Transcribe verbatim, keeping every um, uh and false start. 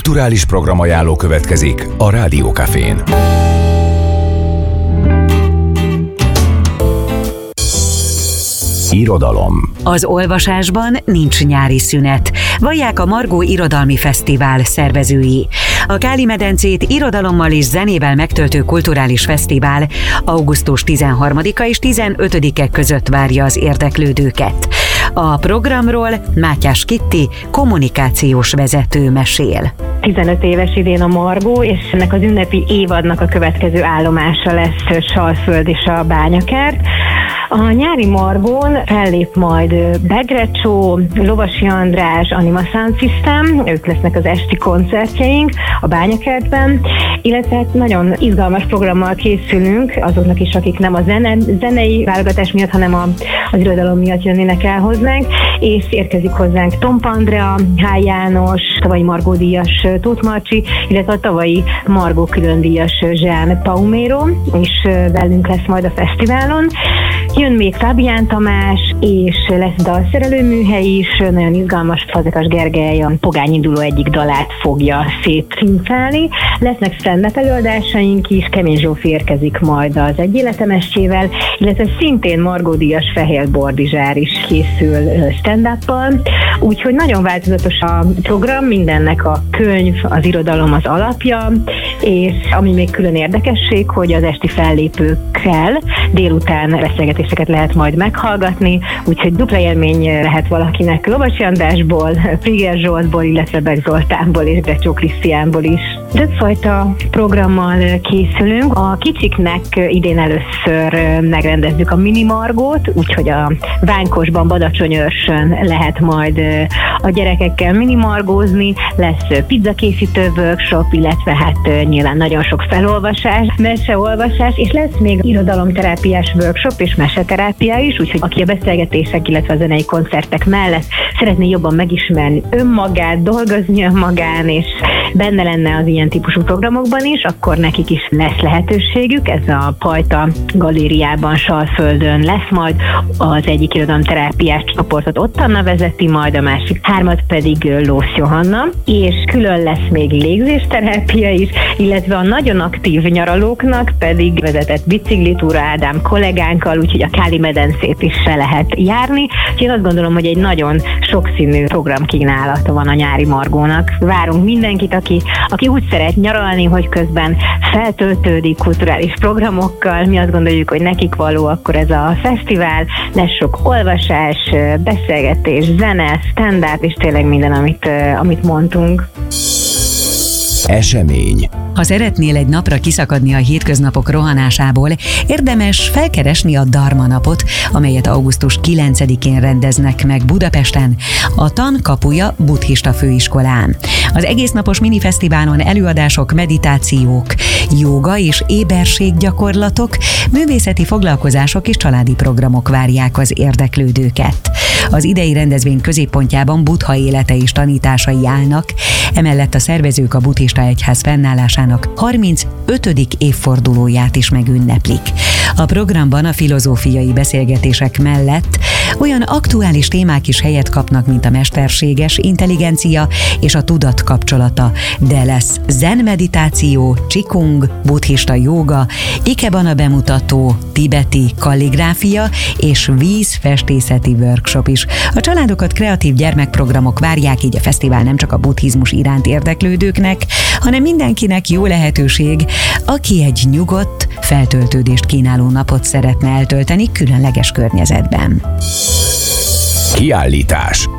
Kulturális programajánló következik a Rádió Cafén. Irodalom. Az olvasásban nincs nyári szünet, vallják a Margó Irodalmi Fesztivál szervezői. A Káli-medencét irodalommal és zenével megtöltő kulturális fesztivál augusztus tizenharmadika és tizenötödike között várja az érdeklődőket. A programról Mátyás Kitti, kommunikációs vezető mesél. tizenöt éves idén a Margó, és ennek az ünnepi évadnak a következő állomása lesz Salföld és a Bányakert. A nyári Margón fellép majd Begrecsó, Lovasi András, Anima Sound System, ők lesznek az esti koncertjeink a Bányakertben, illetve nagyon izgalmas programmal készülünk azoknak is, akik nem a zene, zenei válogatás miatt, hanem a, az irodalom miatt jönnének el hozzánk, és érkezik hozzánk Tompa Andrea, H. János, tavalyi Margó díjas Tóth Marcsi, illetve a tavalyi Margó külön díjas Jean Paumero, és velünk lesz majd a fesztiválon. Jön még Fábián Tamás, és lesz dalszerelő műhely is, nagyon izgalmas, Fazekas Gergely a Pogány induló egyik dalát fogja szétszínfelni. Lesznek stand-up előadásaink is, Kemény Zsófi érkezik majd az Egy életem estjével, illetve szintén Margó díjas Fehér Bordizsár is készül stand-uppal, úgyhogy nagyon változatos a program, mindennek a könyv, az irodalom az alapja, és ami még külön érdekesség, hogy az esti fellépőkkel délután beszélgetéseket lehet majd meghallgatni, úgyhogy dupla élmény lehet valakinek Lovasi Andrásból, Frigyes Zsoltból, illetve Bek Zoltánból és Grecsó Krisztiánból is. Többfajta programmal készülünk. A kicsiknek idén először megrendezzük a Mini Margót, úgyhogy a Vánkosban, Badacsonyőrsön lehet majd a gyerekekkel mini margózni, lesz pizzakészítő workshop, illetve hát nyilván nagyon sok felolvasás, meseolvasás, és lesz még irodalomterápiás workshop és meseterápia is, úgyhogy aki a beszélgetések, illetve a zenei koncertek mellett szeretné jobban megismerni önmagát, dolgozni önmagán, és benne lenne az ilyen típusú programokban is, akkor nekik is lesz lehetőségük. Ez a Pajta galériában Salföldön lesz majd, az egyik irodalomterápiás csoportot ott Anna vezeti, majd a másik hármat pedig Lósz Johanna, és külön lesz még légzésterápia is, illetve a nagyon aktív nyaralóknak pedig vezetett biciklitúra Ádám kollégánkkal, úgyhogy a Káli-medencét is se lehet járni. Úgyhogy én azt gondolom, hogy egy nagyon sokszínű programkínálata van a nyári Margónak. Várunk mindenkit, aki, aki úgy szeret nyaralni, hogy közben feltöltődik kulturális programokkal. Mi azt gondoljuk, hogy nekik való akkor ez a fesztivál. Lesz sok olvasás, beszélgetés, zene, stand-up, és tényleg minden, amit, amit mondtunk. Esemény. Ha szeretnél egy napra kiszakadni a hétköznapok rohanásából, érdemes felkeresni a Dharma napot, amelyet augusztus kilencedikén rendeznek meg Budapesten, a Tankapuja Buddhista Főiskolán. Az egésznapos minifesztiválon előadások, meditációk, jóga és éberséggyakorlatok, művészeti foglalkozások és családi programok várják az érdeklődőket. Az idei rendezvény középpontjában Buddha élete és tanításai állnak, emellett a szervezők a buddhista egyház fennállásának harmincötödik évfordulóját is megünneplik. A programban a filozófiai beszélgetések mellett olyan aktuális témák is helyet kapnak, mint a mesterséges intelligencia és a tudat kapcsolata, de lesz zen meditáció, qigong, buddhista jóga, ikebana bemutató, tibeti kalligráfia és vízfestészeti workshop is. A családokat kreatív gyermekprogramok várják, így a fesztivál nem csak a buddhizmus iránt érdeklődőknek, hanem mindenkinek jó lehetőség, aki egy nyugodt, feltöltődést kínáló napot szeretne eltölteni különleges környezetben. Kiállítás.